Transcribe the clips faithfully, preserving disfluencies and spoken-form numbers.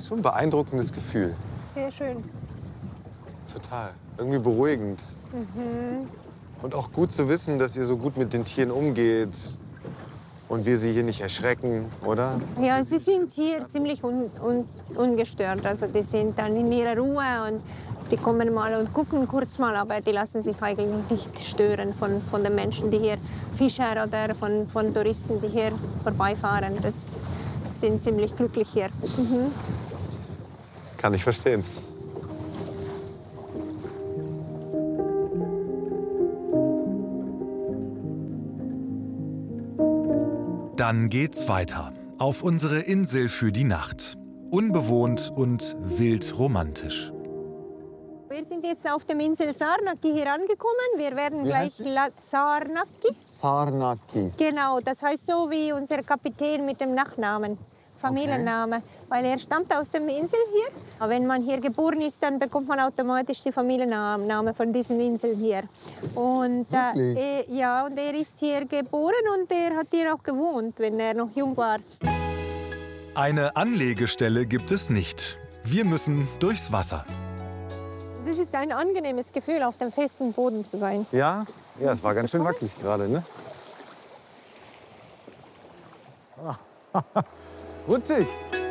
ist schon ein beeindruckendes Gefühl. Sehr schön. Total. Irgendwie beruhigend. Mhm. Und auch gut zu wissen, dass ihr so gut mit den Tieren umgeht. Und wir sie hier nicht erschrecken, oder? Ja, sie sind hier ziemlich un, un, ungestört. Also die sind dann in ihrer Ruhe und die kommen mal und gucken kurz mal, aber die lassen sich eigentlich nicht stören von, von den Menschen, die hier Fischer oder von, von Touristen, die hier vorbeifahren. Das sind ziemlich glücklich hier. Mhm. Kann ich verstehen. Dann geht's weiter. Auf unsere Insel für die Nacht. Unbewohnt und wild romantisch. Wir sind jetzt auf der Insel Sarnaki hier angekommen. Wir werden gleich La Sarnaki. Sarnaki. Genau, das heißt so wie unser Kapitän mit dem Nachnamen, Familienname. Okay. Weil er stammt aus der Insel hier. Aber wenn man hier geboren ist, dann bekommt man automatisch die Familienname von diesen Inseln hier. Und, äh, er, ja, und er ist hier geboren und er hat hier auch gewohnt, wenn er noch jung war. Eine Anlegestelle gibt es nicht. Wir müssen durchs Wasser. Das ist ein angenehmes Gefühl, auf dem festen Boden zu sein. Ja, ja, es war ganz schön wackelig gerade, ne? Rutschig.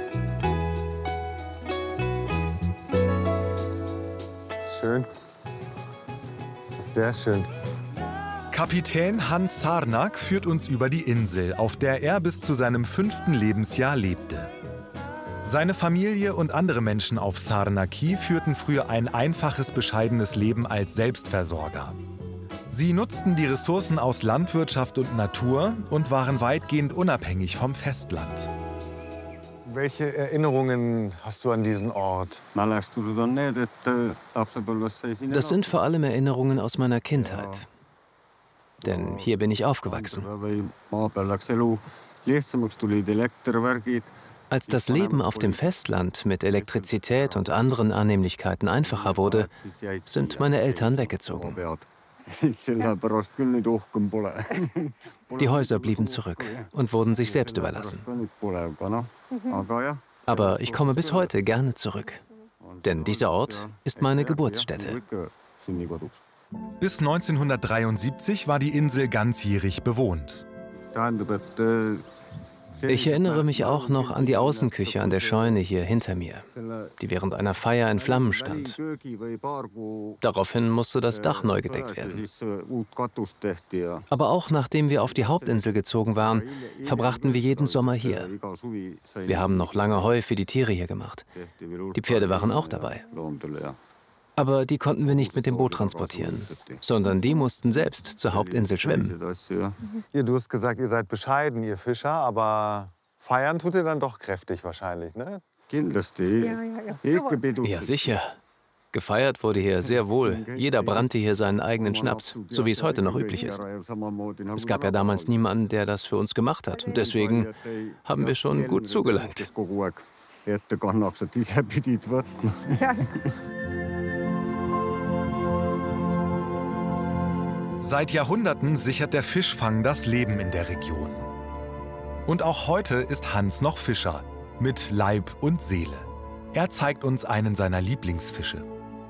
Schön. Das ist sehr schön. Kapitän Hans Sarnak führt uns über die Insel, auf der er bis zu seinem fünften Lebensjahr lebte. Seine Familie und andere Menschen auf Sarnaki führten früher ein einfaches, bescheidenes Leben als Selbstversorger. Sie nutzten die Ressourcen aus Landwirtschaft und Natur und waren weitgehend unabhängig vom Festland. Welche Erinnerungen hast du an diesen Ort? Das sind vor allem Erinnerungen aus meiner Kindheit. Denn hier bin ich aufgewachsen. Als das Leben auf dem Festland mit Elektrizität und anderen Annehmlichkeiten einfacher wurde, sind meine Eltern weggezogen. Die Häuser blieben zurück und wurden sich selbst überlassen. Aber ich komme bis heute gerne zurück. Denn dieser Ort ist meine Geburtsstätte. Bis neunzehnhundertdreiundsiebzig war die Insel ganzjährig bewohnt. Ich erinnere mich auch noch an die Außenküche an der Scheune hier hinter mir, die während einer Feier in Flammen stand. Daraufhin musste das Dach neu gedeckt werden. Aber auch nachdem wir auf die Hauptinsel gezogen waren, verbrachten wir jeden Sommer hier. Wir haben noch lange Heu für die Tiere hier gemacht. Die Pferde waren auch dabei. Aber die konnten wir nicht mit dem Boot transportieren, sondern die mussten selbst zur Hauptinsel schwimmen. Ja, du hast gesagt, ihr seid bescheiden, ihr Fischer, aber feiern tut ihr dann doch kräftig wahrscheinlich, ne? Ja, ja, ja. Ja, sicher. Gefeiert wurde hier sehr wohl. Jeder brannte hier seinen eigenen Schnaps, so wie es heute noch üblich ist. Es gab ja damals niemanden, der das für uns gemacht hat. Und deswegen haben wir schon gut zugelangt. Ja. Seit Jahrhunderten sichert der Fischfang das Leben in der Region. Und auch heute ist Hans noch Fischer, mit Leib und Seele. Er zeigt uns einen seiner Lieblingsfische.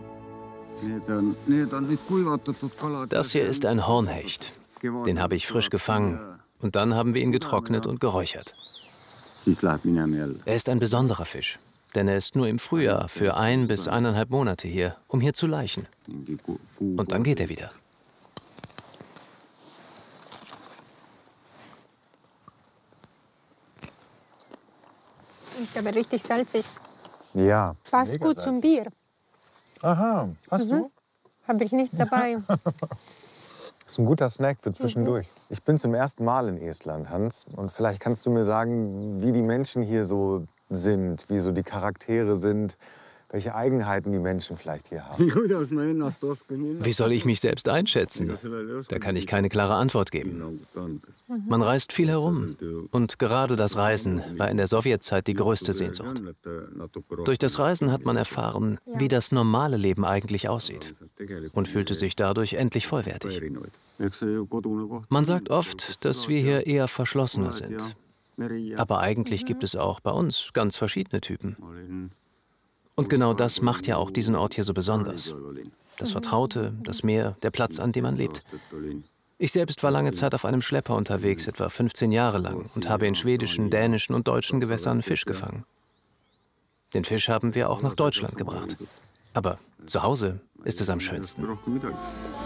Das hier ist ein Hornhecht. Den habe ich frisch gefangen. Und dann haben wir ihn getrocknet und geräuchert. Er ist ein besonderer Fisch. Denn er ist nur im Frühjahr für ein bis eineinhalb Monate hier, um hier zu laichen. Und dann geht er wieder. Ist aber richtig salzig. Ja. Passt gut zum Bier. Aha, hast Mhm. du? Habe ich nicht dabei. Das ist ein guter Snack für zwischendurch. Mhm. Ich bin zum ersten Mal in Estland, Hans. Und vielleicht kannst du mir sagen, wie die Menschen hier so sind, wie so die Charaktere sind, welche Eigenheiten die Menschen vielleicht hier haben. Wie soll ich mich selbst einschätzen? Da kann ich keine klare Antwort geben. Man reist viel herum. Und gerade das Reisen war in der Sowjetzeit die größte Sehnsucht. Durch das Reisen hat man erfahren, wie das normale Leben eigentlich aussieht. Und fühlte sich dadurch endlich vollwertig. Man sagt oft, dass wir hier eher verschlossener sind. Aber eigentlich gibt es auch bei uns ganz verschiedene Typen. Und genau das macht ja auch diesen Ort hier so besonders. Das Vertraute, das Meer, der Platz, an dem man lebt. Ich selbst war lange Zeit auf einem Schlepper unterwegs, etwa fünfzehn Jahre lang, und habe in schwedischen, dänischen und deutschen Gewässern Fisch gefangen. Den Fisch haben wir auch nach Deutschland gebracht. Aber zu Hause ist es am schönsten.